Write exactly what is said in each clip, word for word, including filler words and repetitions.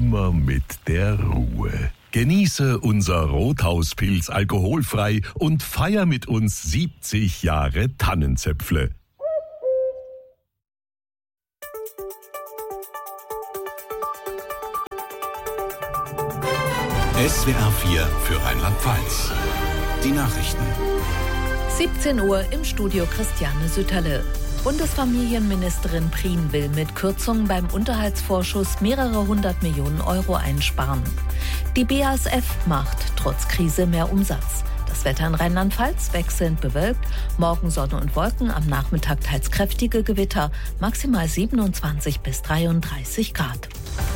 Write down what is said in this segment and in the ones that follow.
immer mit der Ruhe. Genieße unser Rothauspilz alkoholfrei und feier mit uns siebzig Jahre Tannenzäpfle. S W R vier für Rheinland-Pfalz. Die Nachrichten. siebzehn Uhr im Studio Christiane Sütterle. Bundesfamilienministerin Prien will mit Kürzungen beim Unterhaltsvorschuss mehrere hundert Millionen Euro einsparen. Die B A S F macht trotz Krise mehr Umsatz. Das Wetter in Rheinland-Pfalz wechselnd bewölkt, morgen Sonne und Wolken, am Nachmittag teils kräftige Gewitter, maximal siebenundzwanzig bis dreiunddreißig Grad.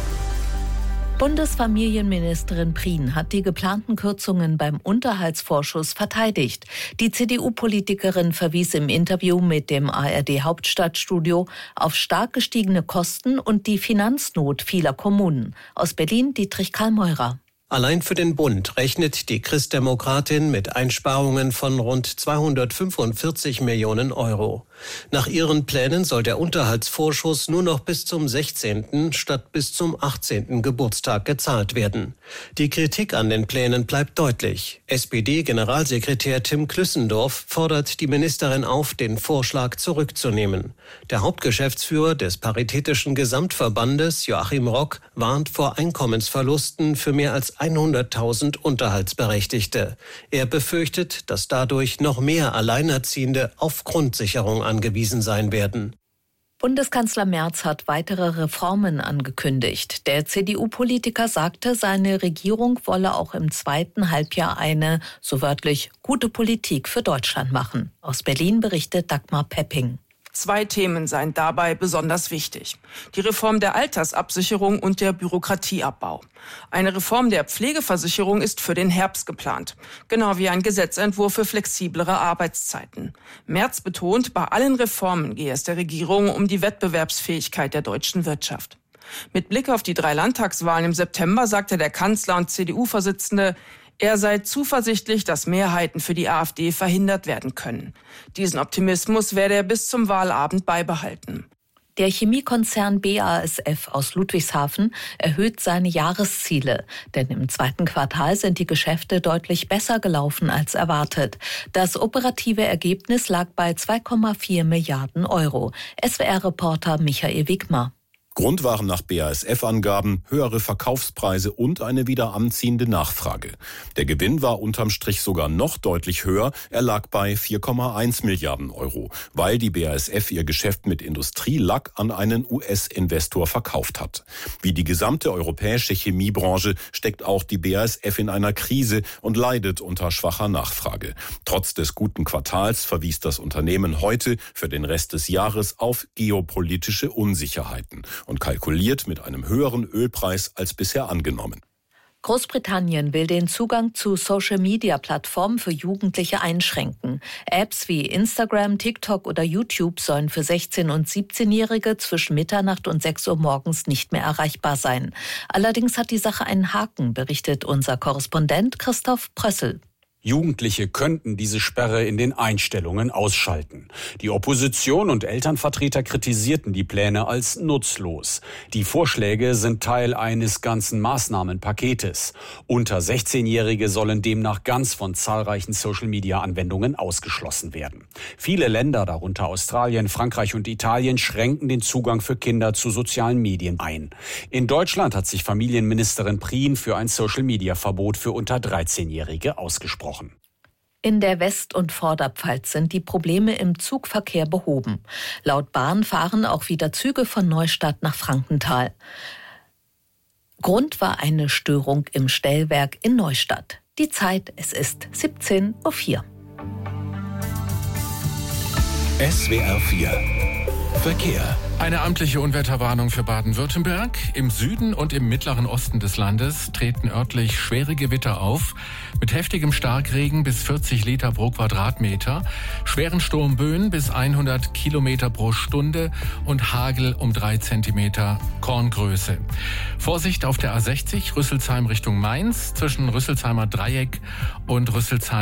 Bundesfamilienministerin Prien hat die geplanten Kürzungen beim Unterhaltsvorschuss verteidigt. Die C D U-Politikerin verwies im Interview mit dem A R D-Hauptstadtstudio auf stark gestiegene Kosten und die Finanznot vieler Kommunen. Aus Berlin Dietrich Karl-Meurer. Allein für den Bund rechnet die Christdemokratin mit Einsparungen von rund zweihundertfünfundvierzig Millionen Euro. Nach ihren Plänen soll der Unterhaltsvorschuss nur noch bis zum sechzehnten statt bis zum achtzehnten Geburtstag gezahlt werden. Die Kritik an den Plänen bleibt deutlich. S P D-Generalsekretär Tim Klüssendorf fordert die Ministerin auf, den Vorschlag zurückzunehmen. Der Hauptgeschäftsführer des Paritätischen Gesamtverbandes, Joachim Rock, warnt vor Einkommensverlusten für mehr als hunderttausend Unterhaltsberechtigte. Er befürchtet, dass dadurch noch mehr Alleinerziehende auf Grundsicherung angewiesen sein werden. Bundeskanzler Merz hat weitere Reformen angekündigt. Der C D U-Politiker sagte, seine Regierung wolle auch im zweiten Halbjahr eine, so wörtlich, gute Politik für Deutschland machen. Aus Berlin berichtet Dagmar Pepping. Zwei Themen seien dabei besonders wichtig. Die Reform der Altersabsicherung und der Bürokratieabbau. Eine Reform der Pflegeversicherung ist für den Herbst geplant. Genau wie ein Gesetzentwurf für flexiblere Arbeitszeiten. Merz betont, bei allen Reformen gehe es der Regierung um die Wettbewerbsfähigkeit der deutschen Wirtschaft. Mit Blick auf die drei Landtagswahlen im September sagte der Kanzler und C D U-Vorsitzende, er sei zuversichtlich, dass Mehrheiten für die AfD verhindert werden können. Diesen Optimismus werde er bis zum Wahlabend beibehalten. Der Chemiekonzern B A S F aus Ludwigshafen erhöht seine Jahresziele. Denn im zweiten Quartal sind die Geschäfte deutlich besser gelaufen als erwartet. Das operative Ergebnis lag bei zwei Komma vier Milliarden Euro. S W R-Reporter Michael Wigmer. Grund waren nach B A S F-Angaben höhere Verkaufspreise und eine wieder anziehende Nachfrage. Der Gewinn war unterm Strich sogar noch deutlich höher. Er lag bei vier Komma eins Milliarden Euro, weil die B A S F ihr Geschäft mit Industrielack an einen U S-Investor verkauft hat. Wie die gesamte europäische Chemiebranche steckt auch die B A S F in einer Krise und leidet unter schwacher Nachfrage. Trotz des guten Quartals verwies das Unternehmen heute für den Rest des Jahres auf geopolitische Unsicherheiten und kalkuliert mit einem höheren Ölpreis als bisher angenommen. Großbritannien will den Zugang zu Social-Media-Plattformen für Jugendliche einschränken. Apps wie Instagram, TikTok oder YouTube sollen für sechzehn- und siebzehnjährige zwischen Mitternacht und sechs Uhr morgens nicht mehr erreichbar sein. Allerdings hat die Sache einen Haken, berichtet unser Korrespondent Christoph Prössel. Jugendliche könnten diese Sperre in den Einstellungen ausschalten. Die Opposition und Elternvertreter kritisierten die Pläne als nutzlos. Die Vorschläge sind Teil eines ganzen Maßnahmenpaketes. Unter sechzehnjährige sollen demnach ganz von zahlreichen Social-Media-Anwendungen ausgeschlossen werden. Viele Länder, darunter Australien, Frankreich und Italien, schränken den Zugang für Kinder zu sozialen Medien ein. In Deutschland hat sich Familienministerin Prien für ein Social-Media-Verbot für unter dreizehnjährige ausgesprochen. In der West- und Vorderpfalz sind die Probleme im Zugverkehr behoben. Laut Bahn fahren auch wieder Züge von Neustadt nach Frankenthal. Grund war eine Störung im Stellwerk in Neustadt. Die Zeit, es ist siebzehn Uhr vier. S W R vier Verkehr. Eine amtliche Unwetterwarnung für Baden-Württemberg. Im Süden und im mittleren Osten des Landes treten örtlich schwere Gewitter auf. Mit heftigem Starkregen bis vierzig Liter pro Quadratmeter, schweren Sturmböen bis hundert Kilometer pro Stunde und Hagel um drei Zentimeter Korngröße. Vorsicht auf der A sechzig Rüsselsheim Richtung Mainz, zwischen Rüsselsheimer Dreieck und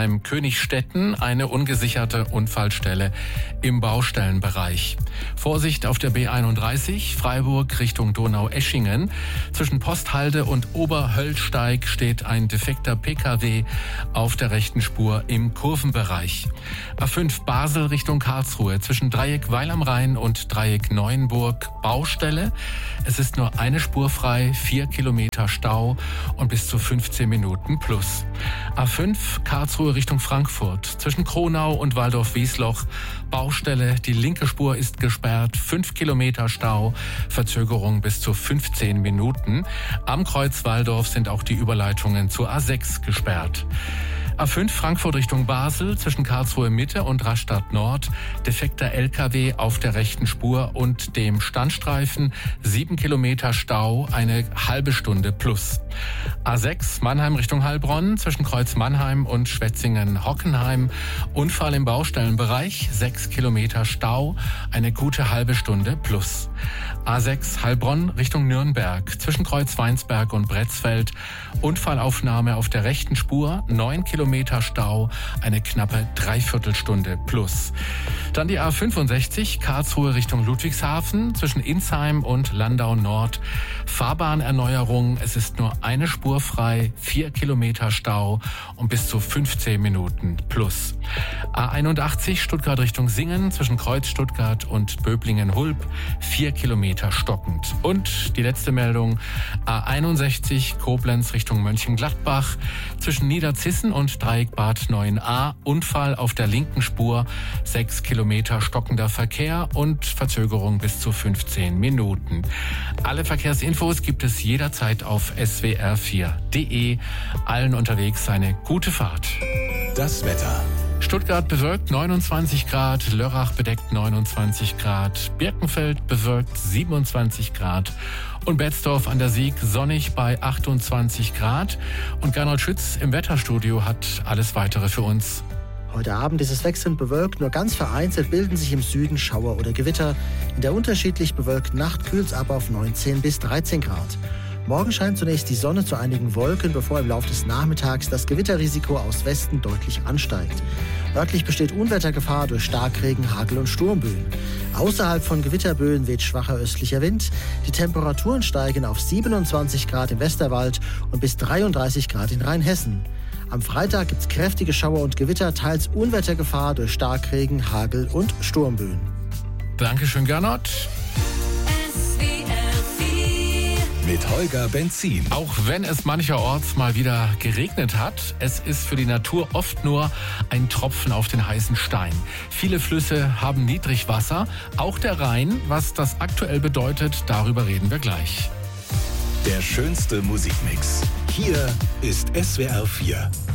Rüsselsheim-Königstetten eine ungesicherte Unfallstelle im Baustellenbereich. Vorsicht auf der B B einunddreißig, Freiburg Richtung Donau-Eschingen. Zwischen Posthalde und Oberhöllsteig steht ein defekter P K W auf der rechten Spur im Kurvenbereich. A fünf Basel Richtung Karlsruhe, zwischen Dreieck Weil am Rhein und Dreieck Neuenburg Baustelle. Es ist nur eine Spur frei, vier Kilometer Stau und bis zu fünfzehn Minuten plus. A fünf Karlsruhe Richtung Frankfurt, zwischen Kronau und Waldorf-Wiesloch Baustelle. Die linke Spur ist gesperrt, fünf Kilometer Stau, Verzögerung bis zu fünfzehn Minuten. Am Kreuz Walldorf sind auch die Überleitungen zur A sechs gesperrt. A fünf Frankfurt Richtung Basel, zwischen Karlsruhe Mitte und Rastatt Nord, defekter L K W auf der rechten Spur und dem Standstreifen, sieben Kilometer Stau, eine halbe Stunde plus. A sechs Mannheim Richtung Heilbronn, zwischen Kreuz Mannheim und Schwetzingen-Hockenheim, Unfall im Baustellenbereich, sechs Kilometer Stau, eine gute halbe Stunde plus. A sechs Heilbronn Richtung Nürnberg, zwischen Kreuz Weinsberg und Bretzfeld, Unfallaufnahme auf der rechten Spur, neun Kilometer Stau, eine knappe Dreiviertelstunde plus. Dann die A fünfundsechzig, Karlsruhe Richtung Ludwigshafen, zwischen Insheim und Landau Nord. Fahrbahnerneuerung, es ist nur eine Spur frei, vier Kilometer Stau und bis zu fünfzehn Minuten plus. A einundachtzig, Stuttgart Richtung Singen, zwischen Kreuz Stuttgart und Böblingen-Hulb, vier Kilometer stockend. Und die letzte Meldung, A einundsechzig, Koblenz Richtung Mönchengladbach, zwischen Niederzissen und Dreieck Bad neun a, Unfall auf der linken Spur, sechs Kilometer stockender Verkehr und Verzögerung bis zu fünfzehn Minuten. Alle Verkehrsinfos gibt es jederzeit auf s w r vier punkt d e. Allen unterwegs eine gute Fahrt. Das Wetter. Stuttgart bewölkt neunundzwanzig Grad, Lörrach bedeckt neunundzwanzig Grad, Birkenfeld bewölkt siebenundzwanzig Grad und Betzdorf an der Sieg sonnig bei achtundzwanzig Grad. Und Gernot Schütz im Wetterstudio hat alles Weitere für uns. Heute Abend ist es wechselnd bewölkt, nur ganz vereinzelt bilden sich im Süden Schauer oder Gewitter. In der unterschiedlich bewölkten Nacht kühlt es ab auf neunzehn bis dreizehn Grad. Morgen scheint zunächst die Sonne zu einigen Wolken, bevor im Laufe des Nachmittags das Gewitterrisiko aus Westen deutlich ansteigt. Örtlich besteht Unwettergefahr durch Starkregen, Hagel und Sturmböen. Außerhalb von Gewitterböen weht schwacher östlicher Wind. Die Temperaturen steigen auf siebenundzwanzig Grad im Westerwald und bis dreiunddreißig Grad in Rheinhessen. Am Freitag gibt es kräftige Schauer und Gewitter, teils Unwettergefahr durch Starkregen, Hagel und Sturmböen. Dankeschön, Gernot. Mit Holger Benzin. Auch wenn es mancherorts mal wieder geregnet hat, es ist für die Natur oft nur ein Tropfen auf den heißen Stein. Viele Flüsse haben Niedrigwasser, auch der Rhein. Was das aktuell bedeutet, darüber reden wir gleich. Der schönste Musikmix. Hier ist S W R vier.